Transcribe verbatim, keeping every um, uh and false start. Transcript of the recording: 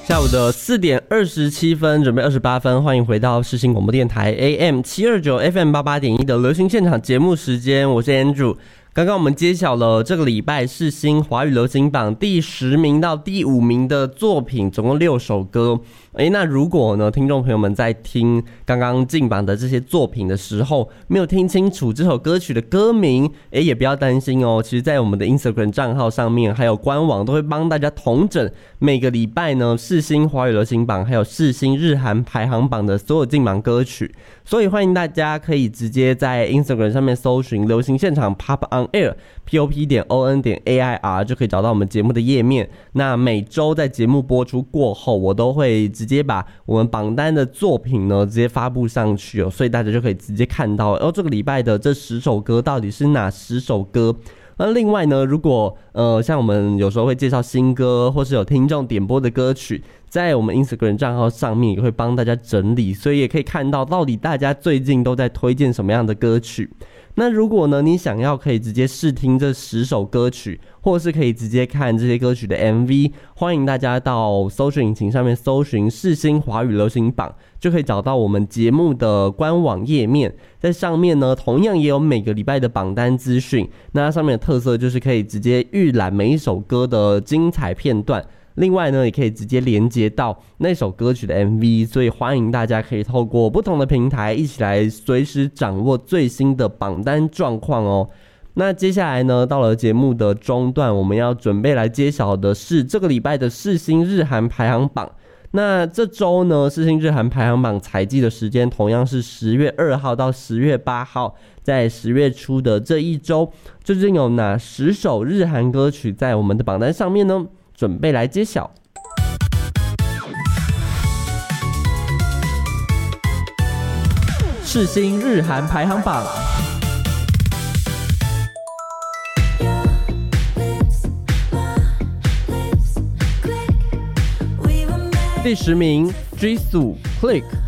下午的四点二十七分，准备二十八分，欢迎回到世新广播电台 A M 七二九 F M 八八点一的流行现场节目时间，我是 Andrew。刚刚我们揭晓了这个礼拜世新华语流行榜第十名到第五名的作品，总共六首歌。诶，那如果呢，听众朋友们在听刚刚进榜的这些作品的时候，没有听清楚这首歌曲的歌名，诶，也不要担心哦。其实，在我们的 Instagram 账号上面，还有官网都会帮大家统整每个礼拜呢世新华语流行榜，还有世新日韩排行榜的所有进榜歌曲。所以欢迎大家可以直接在 Instagram 上面搜寻流行现场 Pop On Air pop 点 on 点 air 就可以找到我们节目的页面。那每周在节目播出过后，我都会直接把我们榜单的作品呢直接发布上去哦，所以大家就可以直接看到哦，这个礼拜的这十首歌到底是哪十首歌。那另外呢，如果呃像我们有时候会介绍新歌，或是有听众点播的歌曲，在我们 Instagram 账号上面也会帮大家整理，所以也可以看到到底大家最近都在推荐什么样的歌曲。那如果呢你想要可以直接试听这十首歌曲，或是可以直接看这些歌曲的 M V， 欢迎大家到搜寻引擎上面搜寻世新华语流行榜，就可以找到我们节目的官网页面。在上面呢同样也有每个礼拜的榜单资讯，那它上面的特色就是可以直接预览每一首歌的精彩片段，另外呢也可以直接连接到那首歌曲的 M V， 所以欢迎大家可以透过不同的平台一起来随时掌握最新的榜单状况哦。那接下来呢到了节目的中段，我们要准备来揭晓的是这个礼拜的世新日韩排行榜。那这周呢世新日韩排行榜采集的时间同样是十月二号到十月八号，在十月初的这一周，究竟有哪十首日韩歌曲在我们的榜单上面呢？准备来揭晓。 世新日韩排行榜第十名 Jisoo Click。